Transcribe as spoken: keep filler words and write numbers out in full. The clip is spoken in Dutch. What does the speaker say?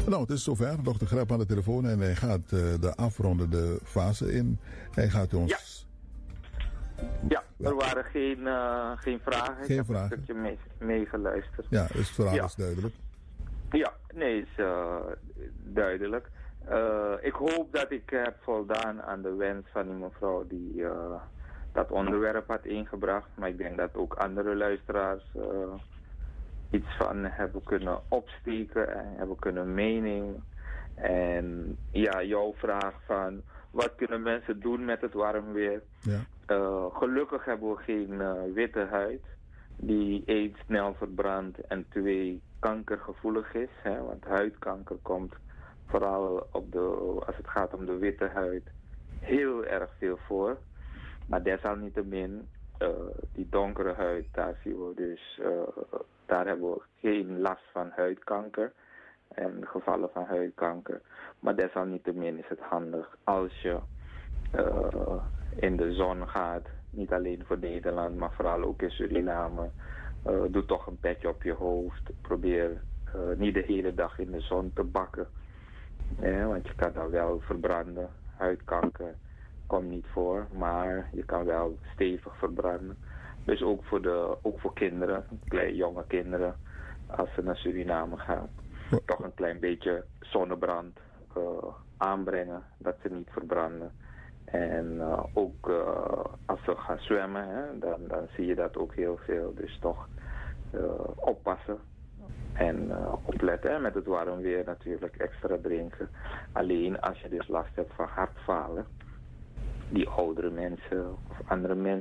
Nou, het is zover. dokter Grap aan de telefoon en hij gaat uh, de afrondende fase in. Hij gaat ons... Ja, ja er waren geen, uh, geen vragen. Geen Ik heb vragen. een stukje mee, meegeluisterd. Ja, dus het verhaal ja. is duidelijk. Ja, nee, is uh, duidelijk. Uh, ik hoop dat ik heb voldaan aan de wens van die mevrouw die uh, dat onderwerp had ingebracht. Maar ik denk dat ook andere luisteraars uh, iets van hebben kunnen opsteken en hebben kunnen meenemen. En ja, jouw vraag van wat kunnen mensen doen met het warm weer? Ja. Uh, gelukkig hebben we geen uh, witte huid die één snel verbrandt en twee kankergevoelig is. Hè? Want huidkanker komt vooral op de, als het gaat om de witte huid heel erg veel voor. Maar desalniettemin, uh, die donkere huid, daar zien we dus, uh, daar hebben we geen last van huidkanker en gevallen van huidkanker. Maar desalniettemin is het handig als je uh, in de zon gaat, niet alleen voor Nederland, maar vooral ook in Suriname. Uh, doe toch een petje op je hoofd. Probeer uh, niet de hele dag in de zon te bakken. Ja, want je kan dan wel verbranden. Huidkanker komt niet voor, maar je kan wel stevig verbranden. Dus ook voor, de, ook voor kinderen, kleine jonge kinderen, als ze naar Suriname gaan. Toch een klein beetje zonnebrand uh, aanbrengen, dat ze niet verbranden. En uh, ook uh, als ze gaan zwemmen, hè, dan, dan zie je dat ook heel veel. Dus toch uh, oppassen en uh, opletten. En met het warm weer natuurlijk extra drinken. Alleen als je dus last hebt van hartfalen, die oudere mensen of andere mensen